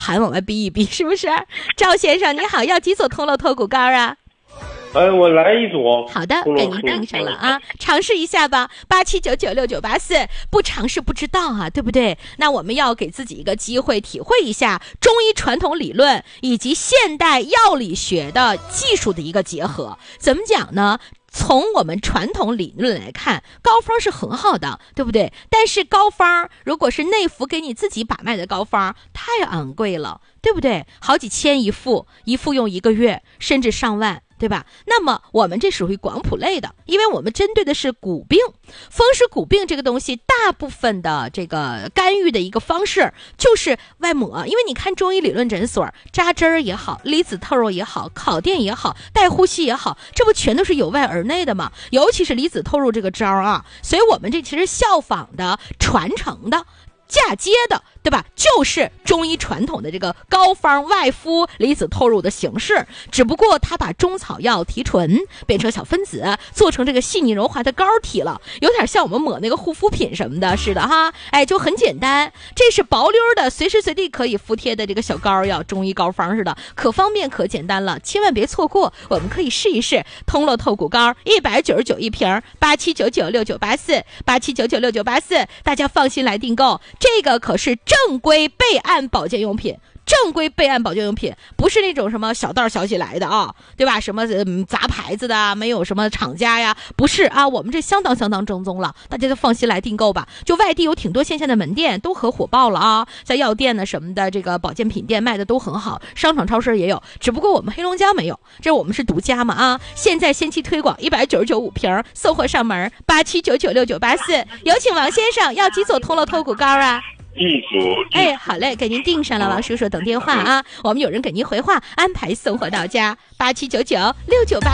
还往外逼一逼，是不是？赵先生你好，要几组通络透骨膏啊？ 我来一组。 好的，给您订上了啊，尝试一下吧。87996984，不尝试不知道啊，对不对？那我们要给自己一个机会，体会一下中医传统理论以及现代药理学的技术的一个结合。怎么讲呢？从我们传统理论来看，膏方是很好的，对不对？但是膏方如果是内服给你自己把脉的膏方，太昂贵了，对不对？好几千一副，一副用1个月，甚至上万。对吧？那么我们这属于广谱类的，因为我们针对的是骨病，风湿骨病这个东西，大部分的这个干预的一个方式就是外抹。因为你看中医理论诊所，扎针儿也好，离子透肉也好，烤电也好，带呼吸也好，这不全都是由外而内的吗？尤其是离子透肉这个招啊，所以我们这其实效仿的、传承的、嫁接的，对吧？就是中医传统的这个膏方外敷离子透入的形式，只不过它把中草药提纯变成小分子，做成这个细腻柔滑的膏体了，有点像我们抹那个护肤品什么的似的哈。哎，就很简单，这是薄溜的，随时随地可以敷贴的这个小膏药，中医膏方似的，可方便可简单了，千万别错过。我们可以试一试通络透骨膏，199一瓶，87996984，87996984，大家放心来订购。这个可是正规备案保健用品，正规备案保健用品，不是那种什么小道消息来的啊，对吧？什么杂牌子的，没有什么厂家呀，不是啊，我们这相当正宗了，大家就放心来订购吧。就外地有挺多线下的门店都可火爆了啊，在药店呢什么的，这个保健品店卖的都很好，商场超市也有，只不过我们黑龙江没有，这我们是独家嘛啊！现在先期推广，199.5瓶，送货上门，87996984。有请王先生，要几组通络透骨膏啊？ 一组。 哎，好嘞，给您订上了，王叔叔等电话啊，我们有人给您回话，安排送货到家，87996988。